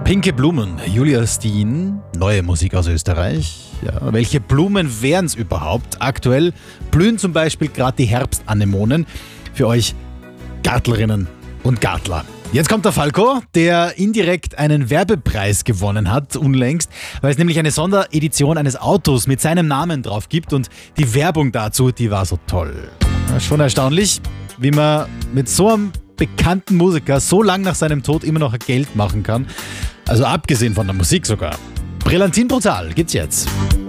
Pinke Blumen, Julia Steen, neue Musik aus Österreich. Ja, welche Blumen wären es überhaupt? Aktuell blühen zum Beispiel gerade die Herbstanemonen. Für euch Gartlerinnen und Gartler. Jetzt kommt der Falco, der indirekt einen Werbepreis gewonnen hat, unlängst, weil es nämlich eine Sonderedition eines Autos mit seinem Namen drauf gibt und die Werbung dazu, die war so toll. Ja, schon erstaunlich, wie man mit so einem bekannten Musiker so lang nach seinem Tod immer noch Geld machen kann. Also abgesehen von der Musik sogar. Brillantin brutal gibt's jetzt.